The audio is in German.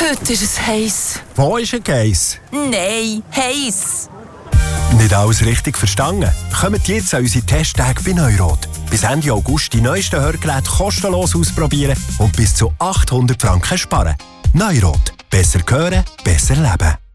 Heute ist es heiß. Wo ist ein Geiss? Nein, heiß. Nicht alles richtig verstanden? Kommt jetzt an unsere Testtage bei Neurot. Bis Ende August die neuesten Hörgeräte kostenlos ausprobieren und bis zu 800 Franken sparen. Neurot. Besser hören, besser leben.